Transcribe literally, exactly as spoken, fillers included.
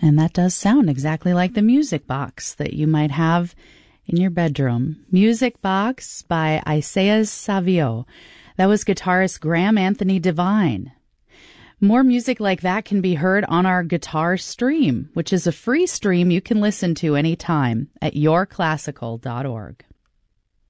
And that does sound exactly like the music box that you might have in your bedroom. Music Box by Isaias Savio. That was guitarist Graham Anthony Devine. More music like that can be heard on our Guitar Stream, which is a free stream you can listen to anytime at your classical dot org.